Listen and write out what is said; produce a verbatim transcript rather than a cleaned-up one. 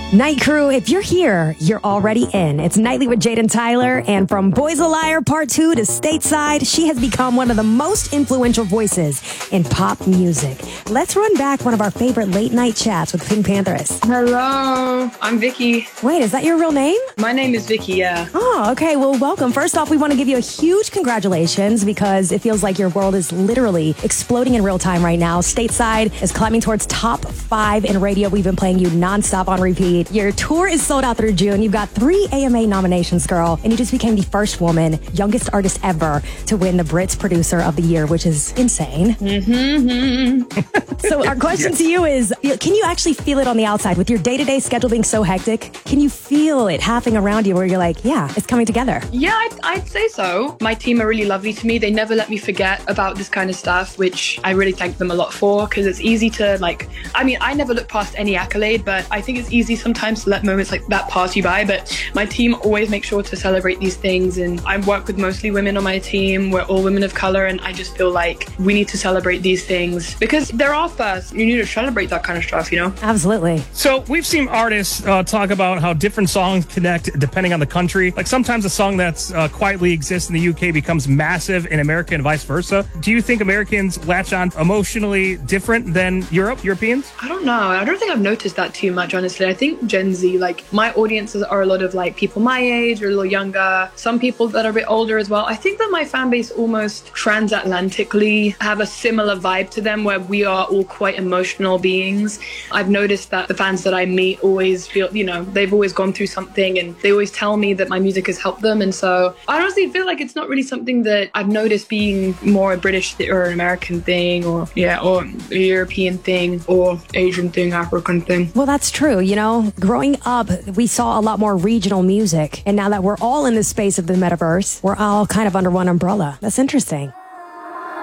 Night Crew, if you're here, you're already in. It's Nightly with Jade and Tyler, and from Boys a Liar Part two to Stateside, she has become one of the most influential voices in pop music. Let's run back one of our favorite late night chats with Pink Pantheress. Hello, I'm Vicky. Wait, is that your real name? My name is Vicky, yeah. Oh, okay. Well, welcome. First off, we want to give you a huge congratulations because it feels like your world is literally exploding in real time right now. Stateside is climbing towards top five in radio. We've been playing you nonstop on repeat. Your tour is sold out through June. You've got three A M A nominations, girl, and you just became the first woman, youngest artist ever, to win the Brits Producer of the Year, which is insane. Mm-hmm. So our question yeah. to you is, can you actually feel it on the outside? With your day-to-day schedule being so hectic, can you feel it happening around you where you're like, yeah, it's coming together? Yeah, I'd, I'd say so. My team are really lovely to me. They never let me forget about this kind of stuff, which I really thank them a lot for, because it's easy to, like, I mean, I never look past any accolade, but I think it's easy sometimes to let moments like that pass you by. But my team always make sure to celebrate these things, and I work with mostly women on my team. We're all women of color, and I just feel like we need to celebrate these things because they're our first. You need to celebrate that kind of stuff, you know? Absolutely. So we've seen artists uh, talk about how different songs connect depending on the country. Like sometimes a song that's uh, quietly exists in the U K becomes massive in America and vice versa. Do you think Americans latch on emotionally different than Europe, Europeans? I don't know. I don't think I've noticed that too much, honestly. I think Gen Z, like my audiences are a lot of like people my age or a little younger, some people that are a bit older as well. I think that my fan base almost transatlantically have a similar vibe to them where we are all quite emotional beings. I've noticed that the fans that I meet always feel, you know, they've always gone through something and they always tell me that my music has helped them. And so I honestly feel like it's not really something that I've noticed being more a British th- or an American thing or, yeah, or a European thing or Asian thing, African thing. Well, that's true. You know, growing up, we saw a lot more regional music. And now that we're all in the space of the metaverse, we're all kind of under one umbrella. That's interesting.